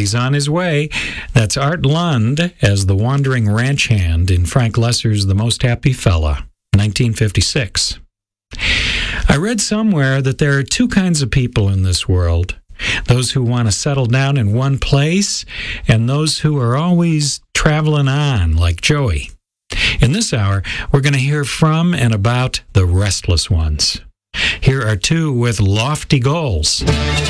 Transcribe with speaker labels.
Speaker 1: he's on his way. That's Art Lund as the wandering ranch hand in Frank Lesser's The Most Happy Fella, 1956. I read somewhere that there are two kinds of people in this world. Those who want to settle down in one place, and those who are always traveling on, like Joey. In this hour, we're going to hear from and about the restless ones. Here are two with lofty goals.